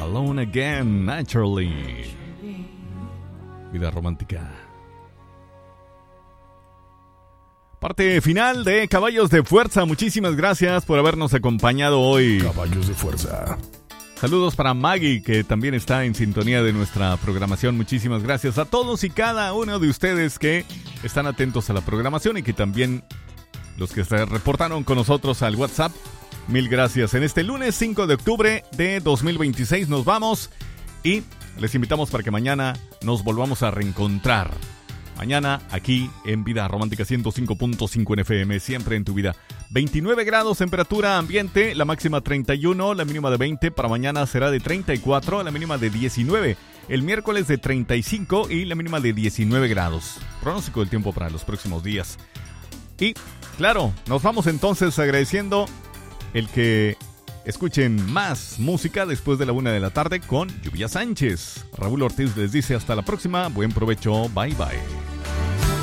Alone Again, Naturally. Vida romántica. Parte final de Caballos de Fuerza. Muchísimas gracias por habernos acompañado hoy. Caballos de Fuerza. Saludos para Maggie, que también está en sintonía de nuestra programación. Muchísimas gracias a todos y cada uno de ustedes que están atentos a la programación y que también los que se reportaron con nosotros al WhatsApp. Mil gracias. En este lunes 5 de octubre de 2026 nos vamos y les invitamos para que mañana nos volvamos a reencontrar. Mañana aquí en Vida Romántica 105.5 en FM, siempre en tu vida. 29 grados temperatura ambiente, la máxima 31, la mínima de 20. Para mañana será de 34, la mínima de 19. El miércoles de 35 y la mínima de 19 grados. Pronóstico del tiempo para los próximos días. Y claro, nos vamos entonces agradeciendo el que escuchen más música después de la 1 de la tarde con Lluvia Sánchez. Raúl Ortiz les dice hasta la próxima. Buen provecho. Bye bye.